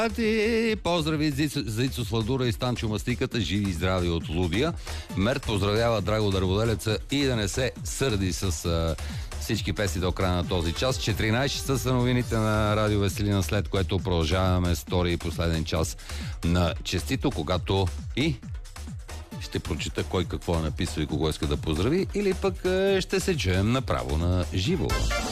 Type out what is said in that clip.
Поздрави за Ицо Сладура и Станчо Мастиката, живи и здрави от Лудия. Мерт поздравява Драго Дърводелеца и да не се сърди с всички песни до края на този час. 14 часа са новините на Радио Веселина, след което продължаваме втори и последен час на Честито, когато и ще прочита кой какво е написал и кого иска да поздрави, или пък ще се чуем направо на живо.